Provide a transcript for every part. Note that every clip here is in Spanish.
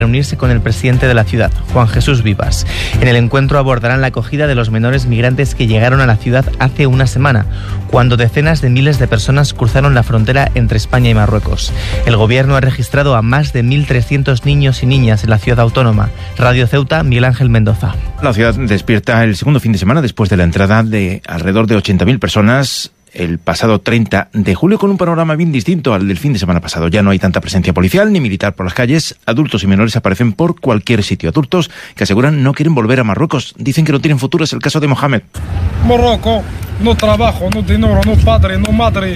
reunirse con el presidente de la ciudad, Juan Jesús Vivas. En el encuentro abordarán la acogida de los menores migrantes que llegaron a la ciudad hace una semana, cuando decenas de miles de personas cruzaron la frontera entre España y Marruecos. El gobierno ha registrado a más de 1.300 niños y niñas en la ciudad autónoma. Radio Ceuta, Miguel Ángel Mendoza. La ciudad despierta el segundo fin de semana después de la entrada de alrededor de 80.000 personas el pasado 30 de julio, con un panorama bien distinto al del fin de semana pasado. Ya no hay tanta presencia policial ni militar por las calles. Adultos y menores aparecen por cualquier sitio. Adultos que aseguran no quieren volver a Marruecos. Dicen que no tienen futuro. Es el caso de Mohamed. Marruecos, no trabajo, no dinero, no padre, no madre,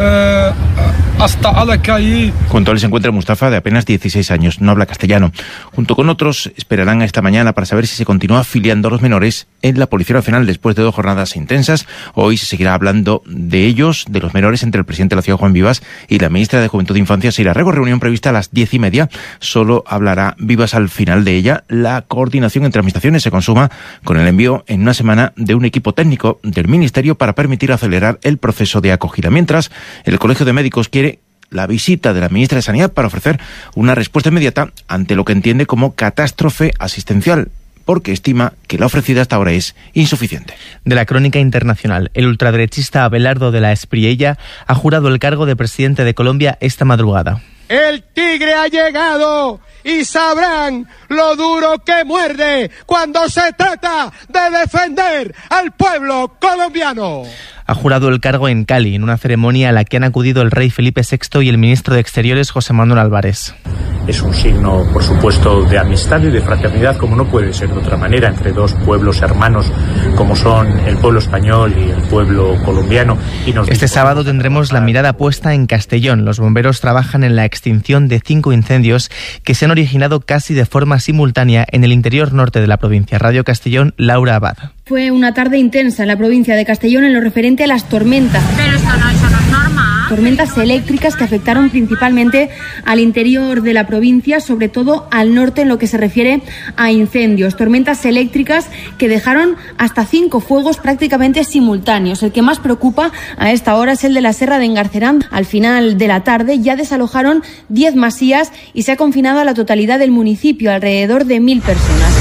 hasta a la calle. Junto a él se encuentra Mustafa, de apenas 16 años. No habla castellano. Junto con otros, esperarán a esta mañana para saber si se continúa afiliando a los menores en la Policía Nacional después de 2 jornadas intensas. Hoy se seguirá hablando de ellos, de los menores, entre el presidente de la ciudad, Juan Vivas, y la ministra de Juventud e Infancia, Sira Rego. Reunión prevista a las 10:30. Solo hablará Vivas al final de ella. La coordinación entre administraciones se consuma con el envío en una semana de un equipo técnico del Ministerio para permitir acelerar el proceso de acogida. Mientras, el Colegio de Médicos quiere la visita de la ministra de Sanidad para ofrecer una respuesta inmediata ante lo que entiende como catástrofe asistencial, porque estima que la ofrecida hasta ahora es insuficiente. De la crónica internacional, el ultraderechista Abelardo de la Espriella ha jurado el cargo de presidente de Colombia esta madrugada. El tigre ha llegado y sabrán lo duro que muerde cuando se trata de defender al pueblo colombiano. Ha jurado el cargo en Cali, en una ceremonia a la que han acudido el rey Felipe VI y el ministro de Exteriores, José Manuel Álvarez. Es un signo, por supuesto, de amistad y de fraternidad, como no puede ser de otra manera, entre dos pueblos hermanos, como son el pueblo español y el pueblo colombiano. Este sábado tendremos la mirada puesta en Castellón. Los bomberos trabajan en la extinción de 5 incendios que se han originado casi de forma simultánea en el interior norte de la provincia. Radio Castellón, Laura Abad. Fue una tarde intensa en la provincia de Castellón en lo referente a las tormentas. Pero eso no es normal. Tormentas eléctricas que afectaron principalmente al interior de la provincia, sobre todo al norte en lo que se refiere a incendios. Tormentas eléctricas que dejaron hasta 5 fuegos prácticamente simultáneos. El que más preocupa a esta hora es el de la Serra de Engarcerán. Al final de la tarde ya desalojaron 10 masías y se ha confinado a la totalidad del municipio, alrededor de 1.000 personas.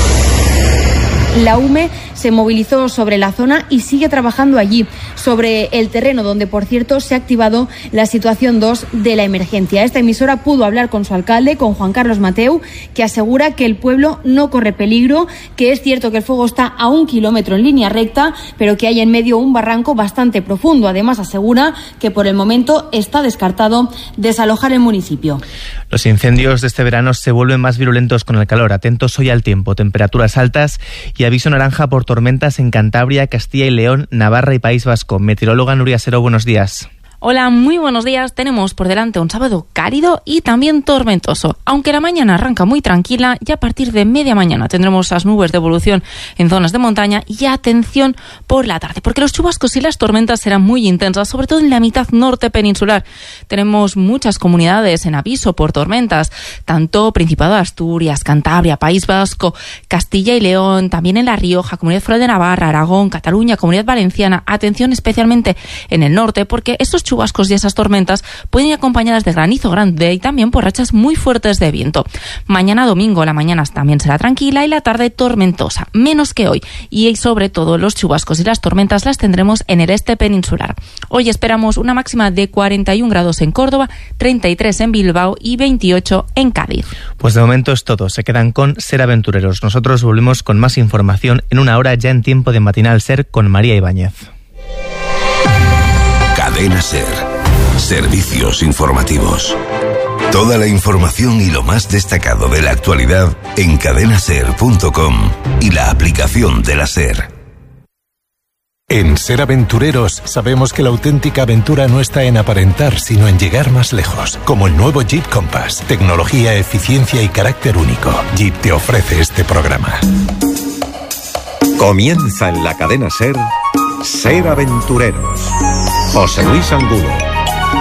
La UME se movilizó sobre la zona y sigue trabajando allí, sobre el terreno donde, por cierto, se ha activado la situación 2 de la emergencia. Esta emisora pudo hablar con su alcalde, con Juan Carlos Mateu, que asegura que el pueblo no corre peligro, que es cierto que el fuego está a 1 kilómetro en línea recta, pero que hay en medio un barranco bastante profundo. Además, asegura que por el momento está descartado desalojar el municipio. Los incendios de este verano se vuelven más virulentos con el calor. Atentos hoy al tiempo, temperaturas altas y aviso naranja por tormentas en Cantabria, Castilla y León, Navarra y País Vasco. Meteoróloga Nuria Sero, buenos días. Hola, muy buenos días. Tenemos por delante un sábado cálido y también tormentoso. Aunque la mañana arranca muy tranquila, ya a partir de media mañana tendremos esas nubes de evolución en zonas de montaña y atención por la tarde, porque los chubascos y las tormentas serán muy intensas, sobre todo en la mitad norte peninsular. Tenemos muchas comunidades en aviso por tormentas, tanto Principado de Asturias, Cantabria, País Vasco, Castilla y León, también en La Rioja, Comunidad Foral de Navarra, Aragón, Cataluña, Comunidad Valenciana. Atención especialmente en el norte, porque estos chubascos y esas tormentas pueden ir acompañadas de granizo grande y también por rachas muy fuertes de viento. Mañana domingo la mañana también será tranquila y la tarde tormentosa, menos que hoy. Y sobre todo los chubascos y las tormentas las tendremos en el este peninsular. Hoy esperamos una máxima de 41 grados en Córdoba, 33 en Bilbao y 28 en Cádiz. Pues de momento es todo. Se quedan con Ser Aventureros. Nosotros volvemos con más información en una hora ya en tiempo de Matinal Ser con María Ibáñez. Cadena Ser. Servicios informativos. Toda la información y lo más destacado de la actualidad en cadenaser.com y la aplicación de la Ser. En Ser Aventureros sabemos que la auténtica aventura no está en aparentar, sino en llegar más lejos. Como el nuevo Jeep Compass. Tecnología, eficiencia y carácter único. Jeep te ofrece este programa. Comienza en la cadena Ser, Ser Aventureros. José Luis Angulo.